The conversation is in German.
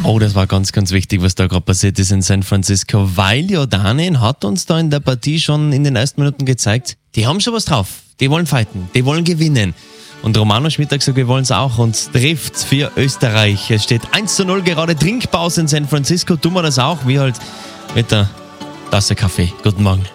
Oh, das war ganz, ganz wichtig, was da gerade passiert ist in San Francisco, weil Jordanien hat uns da in der Partie schon in den ersten Minuten gezeigt, die haben schon was drauf. Die wollen fighten, die wollen gewinnen. Und Romano Schmidt hat gesagt, wir wollen es auch und trifft für Österreich. Es steht 1:0, gerade Trinkpause in San Francisco. Tun wir das auch, wie halt mit der Tasse Kaffee. Guten Morgen.